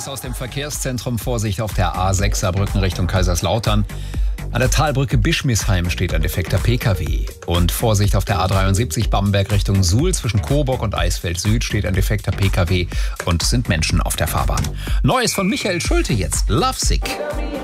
aus dem Verkehrszentrum. Vorsicht auf der A6 Saarbrücken Richtung Kaiserslautern. An der Talbrücke Bischmisheim steht ein defekter Pkw. Und Vorsicht auf der A73 Bamberg Richtung Suhl. Zwischen Coburg und Eisfeld Süd steht ein defekter Pkw und es sind Menschen auf der Fahrbahn. Neues von Michael Schulte jetzt. Lovesick.